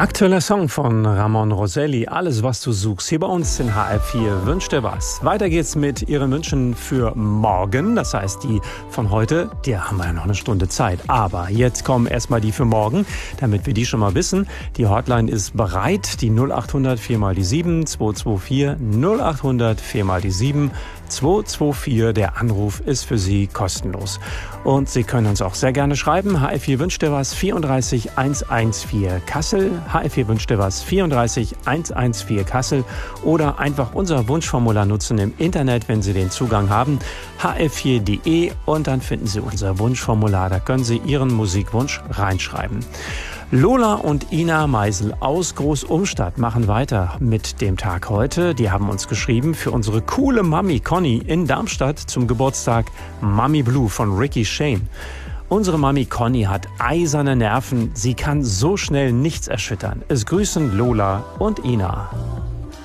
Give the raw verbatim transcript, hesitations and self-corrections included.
Aktueller Song von Ramon Roselli, Alles, was du suchst, hier bei uns in H R vier. Wünsch dir was. Weiter geht's mit Ihren Wünschen für morgen. Das heißt, die von heute, die haben wir ja noch eine Stunde Zeit. Aber jetzt kommen erstmal die für morgen, damit wir die schon mal wissen. Die Hotline ist bereit. Die null acht hundert vier mal die sieben, zwei zwei vier, null acht hundert vier mal die sieben, zwei zwei vier. Der Anruf ist für Sie kostenlos. Und Sie können uns auch sehr gerne schreiben. H R vier wünscht dir was, vierunddreißig hundertvierzehn Kassel. H R vier wünscht dir was, vierunddreißig hundertvierzehn Kassel. Oder einfach unser Wunschformular nutzen im Internet, wenn Sie den Zugang haben. h r vier punkt d e und dann finden Sie unser Wunschformular. Da können Sie Ihren Musikwunsch reinschreiben. Lola und Ina Meisel aus Großumstadt machen weiter mit dem Tag heute. Die haben uns geschrieben für unsere coole Mami Conny in Darmstadt zum Geburtstag Mami Blue von Ricky Shane. Unsere Mami Conny hat eiserne Nerven. Sie kann so schnell nichts erschüttern. Es grüßen Lola und Ina.